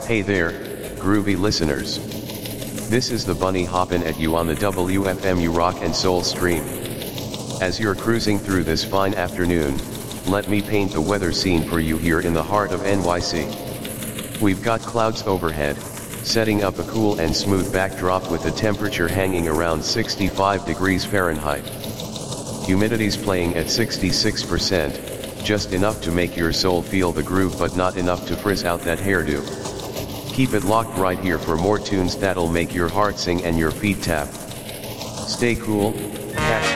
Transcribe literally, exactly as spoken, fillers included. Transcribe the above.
Hey there, groovy listeners. This is the Bunny hoppin' at you on the W F M U Rock and Soul stream. As you're cruising through this fine afternoon, let me paint the weather scene for you here in the heart of N Y C. We've got clouds overhead, setting up a cool and smooth backdrop with the temperature hanging around sixty-five degrees Fahrenheit. Humidity's playing at sixty-six percent, just enough to make your soul feel the groove but not enough to frizz out that hairdo. Keep it locked right here for more tunes that'll make your heart sing and your feet tap. Stay cool, catch